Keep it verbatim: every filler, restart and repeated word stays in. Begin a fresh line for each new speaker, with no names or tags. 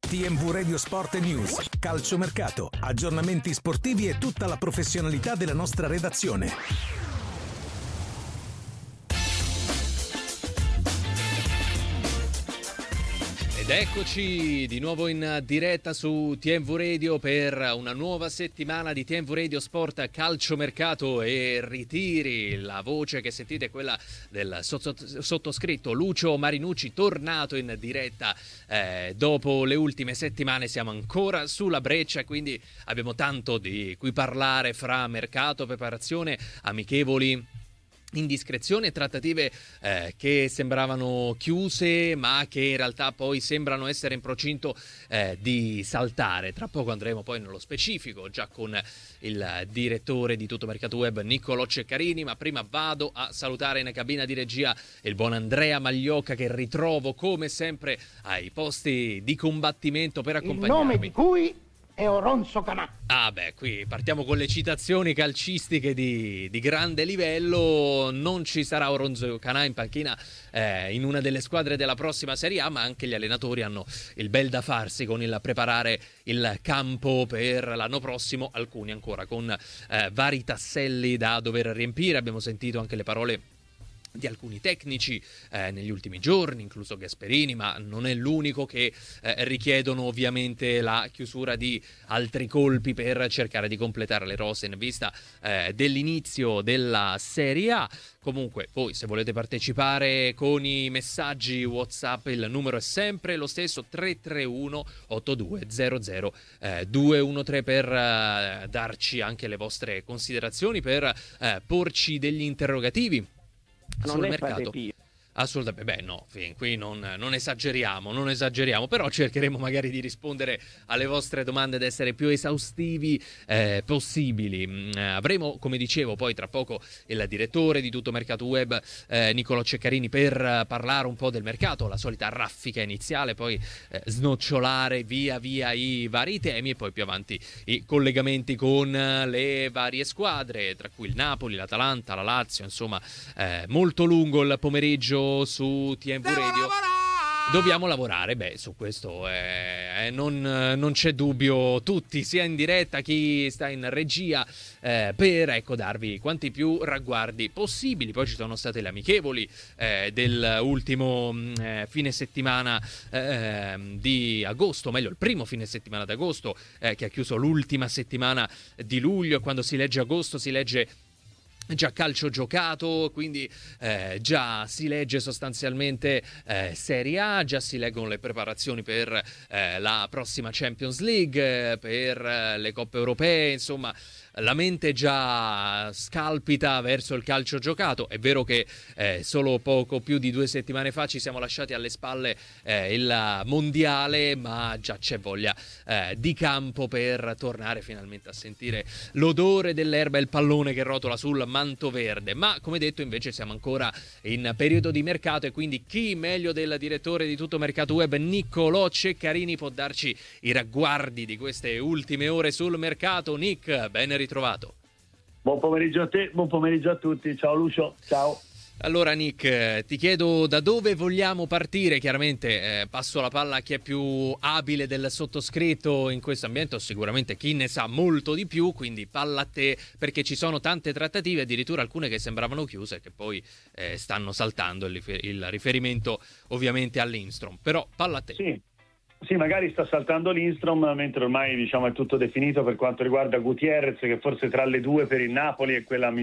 T M V Radio Sport News, calciomercato, aggiornamenti sportivi e tutta la professionalità della nostra redazione.
Ed eccoci di nuovo in diretta su T M V Radio per una nuova settimana di T M V Radio Sport, calciomercato e ritiri. La voce che sentite è quella del sottoscritto Lucio Marinucci, tornato in diretta eh, dopo le ultime settimane. Siamo ancora sulla breccia, quindi abbiamo tanto di cui parlare fra mercato, preparazione, amichevoli, indiscrezioni e trattative eh, che sembravano chiuse ma che in realtà poi sembrano essere in procinto eh, di saltare. Tra poco andremo poi nello specifico già con il direttore di Tutto Mercato Web Niccolò Ceccarini, ma prima vado a salutare in cabina di regia il buon Andrea Magliocca, che ritrovo come sempre ai posti di combattimento per accompagnarmi.
Il nome di cui è Oronzo Canà.
Ah beh, qui partiamo con le citazioni calcistiche di, di grande livello. Non ci sarà Oronzo Canà in panchina eh, in una delle squadre della prossima Serie A, ma anche gli allenatori hanno il bel da farsi con il preparare il campo per l'anno prossimo, alcuni ancora con eh, vari tasselli da dover riempire. Abbiamo sentito anche le parole di alcuni tecnici eh, negli ultimi giorni, incluso Gasperini, ma non è l'unico, che eh, richiedono ovviamente la chiusura di altri colpi per cercare di completare le rose in vista eh, dell'inizio della Serie A. Comunque voi, se volete partecipare con i messaggi WhatsApp, il numero è sempre lo stesso, tre tre uno otto due zero zero due uno tre, per eh, darci anche le vostre considerazioni, per eh, porci degli interrogativi
Non
sul
è
mercato.
patepio.
Assolutamente, beh no, fin qui non, non esageriamo, non esageriamo, però cercheremo magari di rispondere alle vostre domande ed essere più esaustivi eh, possibili. Mm, avremo, come dicevo, poi tra poco il direttore di Tutto Mercato Web, eh, Niccolò Ceccarini, per parlare un po' del mercato, la solita raffica iniziale, poi eh, snocciolare via via i vari temi e poi più avanti i collegamenti con le varie squadre, tra cui il Napoli, l'Atalanta, la Lazio, insomma eh, molto lungo il pomeriggio su T M V Radio. Dobbiamo lavorare, beh, su questo eh, eh, non, non c'è dubbio, tutti, sia in diretta, chi sta in regia, eh, per ecco darvi quanti più ragguardi possibili. Poi ci sono state le amichevoli eh, dell'ultimo eh, fine settimana eh, di agosto, meglio il primo fine settimana d'agosto, eh, che ha chiuso l'ultima settimana di luglio. Quando si legge agosto si legge già calcio giocato, quindi eh, già si legge sostanzialmente eh, Serie A, già si leggono le preparazioni per eh, la prossima Champions League, eh, per eh, le coppe europee, insomma la mente già scalpita verso il calcio giocato. È vero che eh, solo poco più di due settimane fa ci siamo lasciati alle spalle eh, il mondiale, ma già c'è voglia eh, di campo per tornare finalmente a sentire l'odore dell'erba e il pallone che rotola sul manto verde. Ma come detto, invece siamo ancora in periodo di mercato, e quindi chi meglio del direttore di Tutto Mercato Web Niccolò Ceccarini può darci i ragguardi di queste ultime ore sul mercato. Nick, ben ritrovato.
Buon pomeriggio a te, buon pomeriggio a tutti. Ciao Lucio, ciao.
Allora Nick, ti chiedo da dove vogliamo partire. Chiaramente eh, passo la palla a chi è più abile del sottoscritto in questo ambiente, o sicuramente chi ne sa molto di più, quindi palla a te, perché ci sono tante trattative, addirittura alcune che sembravano chiuse, che poi eh, stanno saltando, il, rifer- il riferimento ovviamente all'Instrom, però palla a te.
Sì. Sì, magari sta saltando l'Instrom, mentre ormai diciamo è tutto definito per quanto riguarda Gutierrez, che forse tra le due per il Napoli è quella